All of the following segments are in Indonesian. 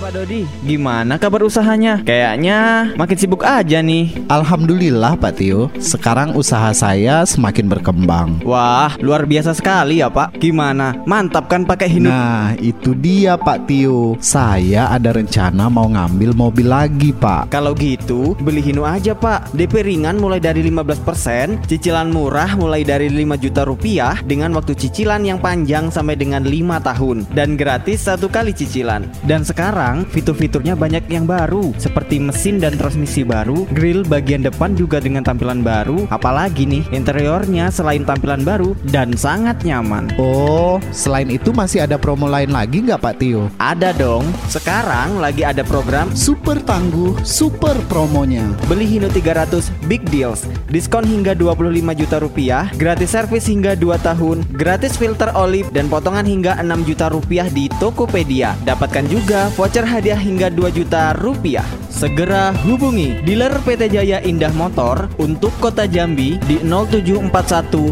Pak Dodi, gimana kabar usahanya? Kayaknya makin sibuk aja nih. Alhamdulillah Pak Tio, sekarang usaha saya semakin berkembang. Wah, luar biasa sekali ya Pak. Gimana? Mantap kan pakai Hino? Nah, itu dia Pak Tio. Saya ada rencana mau ngambil mobil lagi Pak. Kalau gitu, beli Hino aja Pak. DP ringan mulai dari 15%, cicilan murah mulai dari 5 juta rupiah dengan waktu cicilan yang panjang sampai dengan 5 tahun dan gratis 1 kali cicilan. Dan sekarang fitur-fiturnya banyak yang baru, seperti mesin dan transmisi baru, grill bagian depan juga dengan tampilan baru. Apalagi nih, interiornya selain tampilan baru dan sangat nyaman. Oh, selain itu masih ada promo lain lagi nggak Pak Tio? Ada dong. Sekarang lagi ada program Super tangguh, super promonya. beli Hino 300 Big Deals, diskon hingga 25 juta rupiah, gratis servis hingga 2 tahun, gratis filter olive dan potongan hingga 6 juta rupiah di Tokopedia. Dapatkan juga voucher hadiah hingga 2 juta rupiah. Segera hubungi dealer PT Jaya Indah Motor untuk Kota Jambi di 0741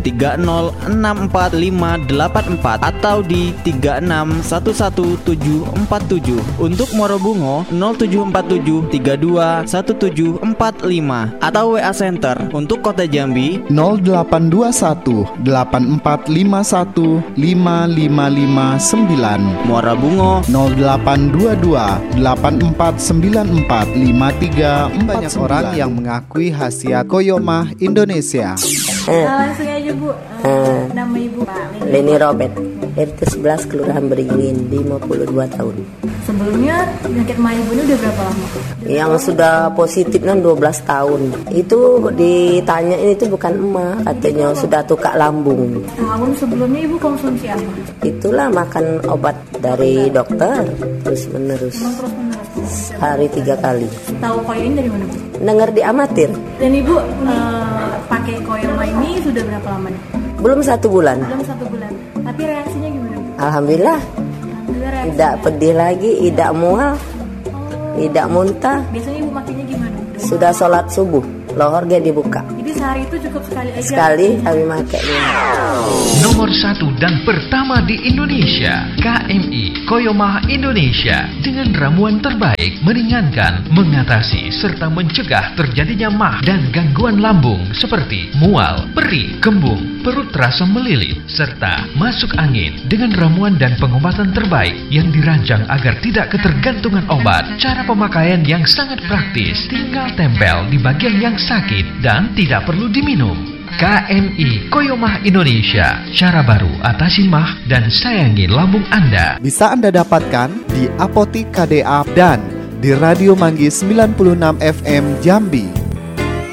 30645584 atau di 3611747. Untuk Muaro Bungo 0747 321745 atau WA Center untuk Kota Jambi 0821 8451 5559. Muara Bungo 0822 8494 5349. Banyak orang yang mengakui khasiat Koyomah Indonesia. Langsung aja Bu, nama Ibu Pak Leni Robert, RT 11 Kelurahan Beringin, 52 tahun. Sebelumnya penyakit mah Ibu ini udah berapa lama? Yang sudah positif 12 tahun. Itu ditanyain itu bukan emak, katanya sudah tukak lambung. Tahun sebelumnya Ibu konsumsi apa? Itulah makan obat dari dokter terus menerus. Emang terus menerus? Sehari 3 kali. Tahu koyo ini dari mana Bu? Dengar di amatir. Dan Ibu pakai koyo ini sudah berapa lama nih? Belum 1 bulan. Belum 1 bulan. Tapi reaksinya gimana Bu? Alhamdulillah. Alhamdulillah reaksinya. Tidak pedih lagi, tidak mual, tidak muntah. Biasanya Ibu makainya gimana? Sudah sholat subuh, lohor dia dibuka. Jadi sehari itu cukup sekali aja? Sekali kami makainya. Nomor 1 dan pertama di Indonesia, KMI Koyomah Indonesia, dengan ramuan terbaik meringankan, mengatasi serta mencegah terjadinya mah dan gangguan lambung seperti mual, perih, kembung, perut terasa melilit serta masuk angin, dengan ramuan dan pengobatan terbaik yang dirancang agar tidak ketergantungan obat. Cara pemakaian yang sangat praktis, tinggal tempel di bagian yang sakit dan tidak perlu diminum. KMI Koyomah Indonesia, cara baru atasi mah dan sayangi lambung Anda. Bisa Anda dapatkan di Apotik KDA dan di Radio Manggis 96 FM Jambi.